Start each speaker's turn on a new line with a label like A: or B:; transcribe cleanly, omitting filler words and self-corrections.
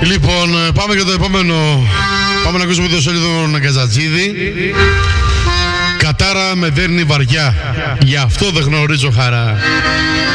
A: Λοιπόν, πάμε για το επόμενο. Πάμε να ακούσουμε το σέλιδο Ναγκαζατζίδη. Κατάρα με δέρνει βαριά, γι' αυτό δεν γνωρίζω χαρά.